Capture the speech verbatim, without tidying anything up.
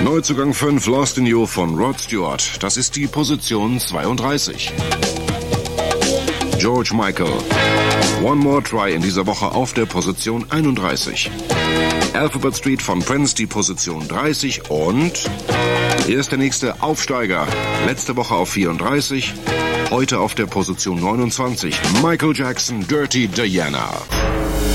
Neuzugang fünf, Lost in You von Rod Stewart. Das ist die Position zweiunddreißig. George Michael. One More Try in dieser Woche auf der Position einunddreißig. Alphabet Street von Prince, die Position dreißig. Und hier ist der nächste Aufsteiger. Letzte Woche auf vierunddreißig. Heute auf der Position neunundzwanzig. Michael Jackson, Dirty Diana.